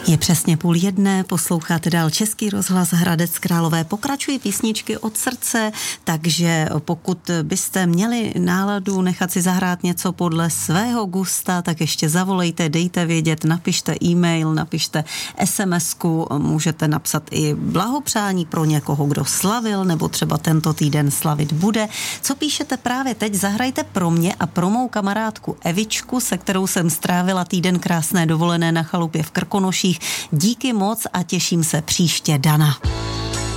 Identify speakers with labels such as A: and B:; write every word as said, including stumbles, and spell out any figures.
A: Je přesně půl jedné, posloucháte dál Český rozhlas Hradec Králové. Pokračují písničky od srdce, takže pokud byste měli náladu nechat si zahrát něco podle svého gusta, tak ještě zavolejte, dejte vědět, napište e-mail, napište es em esku, můžete napsat i blahopřání pro někoho, kdo slavil, nebo třeba tento týden slavit bude. Co píšete právě teď, zahrajte pro mě a pro mou kamarádku Evičku, se kterou jsem strávila týden krásné dovolené na chalupě v Krkonoších. Díky moc a těším se příště, Dana.